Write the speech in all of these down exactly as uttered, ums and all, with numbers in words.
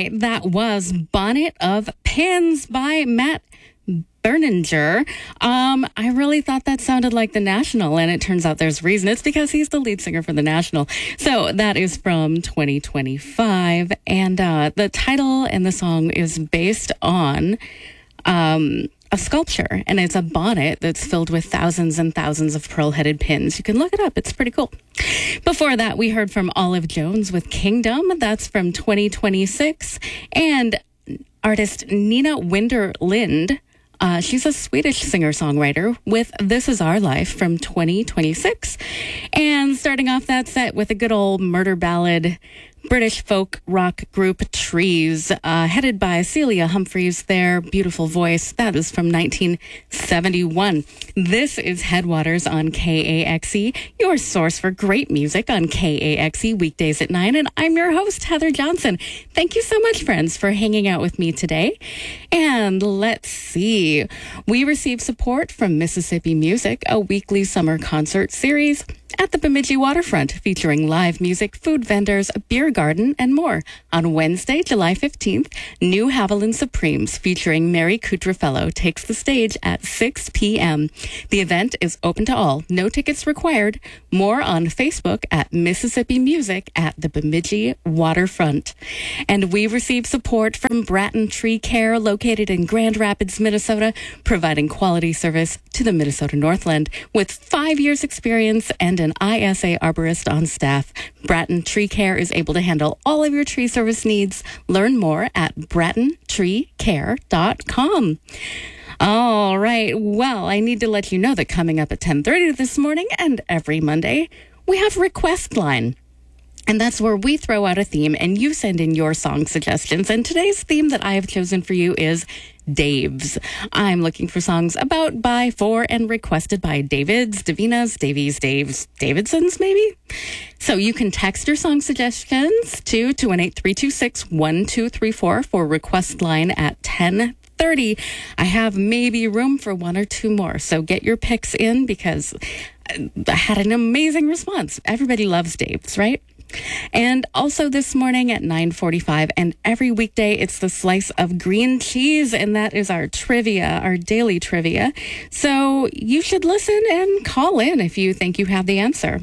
right, that was Bonnet of Pins by Matt Berninger. Um, I really thought that sounded like The National, and it turns out there's a reason. It's because he's the lead singer for The National. So that is from twenty twenty-five, and uh, the title and the song is based on um, a sculpture, and it's a bonnet that's filled with thousands and thousands of pearl-headed pins. You can look it up. It's pretty cool. Before that, we heard from Olive Jones with Kingdom. That's from twenty twenty-six. And artist Nina Winderlind, uh, she's a Swedish singer-songwriter with This Is Our Life from twenty twenty-six. And starting off that set with a good old murder ballad, British folk rock group Trees, uh, headed by Celia Humphreys, their beautiful voice. That is from nineteen seventy-one. This is Headwaters on K A X E, your source for great music on K A X E weekdays at nine. And I'm your host, Heather Johnson. Thank you so much, friends, for hanging out with me today. And let's see. We receive support from Mississippi Music, a weekly summer concert series at the Bemidji Waterfront, featuring live music, food vendors, a beer garden, and more. On Wednesday, July fifteenth, New Haviland Supremes, featuring Mary Kutrafello, takes the stage at six p.m. The event is open to all. No tickets required. More on Facebook at Mississippi Music at the Bemidji Waterfront. And we receive support from Bratton Tree Care, located in Grand Rapids, Minnesota, providing quality service to the Minnesota Northland. With five years experience and an I S A arborist on staff, Bratton Tree Care is able to handle all of your tree service needs. Learn more at bratton tree care dot com. All right. Well, I need to let you know that coming up at ten thirty this morning and every Monday, we have Request Line. And that's where we throw out a theme and you send in your song suggestions. And today's theme that I have chosen for you is Daves. I'm looking for songs about, by, for, and requested by Davids, Davinas, Davies, Daves, Davidsons, maybe? So you can text your song suggestions to two one eight, three two six, one two three four for Request Line at ten thirty. I have maybe room for one or two more. So get your picks in because I had an amazing response. Everybody loves Daves, right? And also this morning at nine forty-five and every weekday, it's the slice of green cheese. And that is our trivia, our daily trivia. So you should listen and call in if you think you have the answer.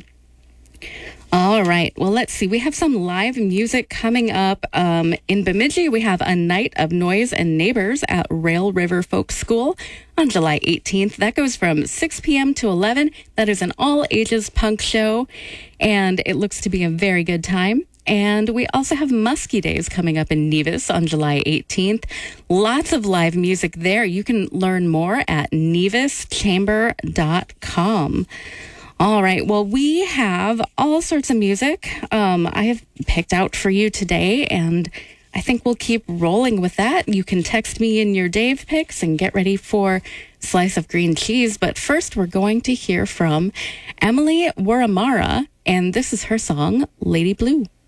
All right. Well, let's see. We have some live music coming up um, in Bemidji. We have A Night of Noise and Neighbors at Rail River Folk School on July eighteenth. That goes from six p.m. to eleven. That is an all-ages punk show, and it looks to be a very good time. And we also have Muskie Days coming up in Nevis on July eighteenth. Lots of live music there. You can learn more at nevis chamber dot com. All right. Well, we have all sorts of music um, I have picked out for you today, and I think we'll keep rolling with that. You can text me in your Dave picks and get ready for Slice of Green Cheese. But first, we're going to hear from Emily Waramara, and this is her song, Lady Blue.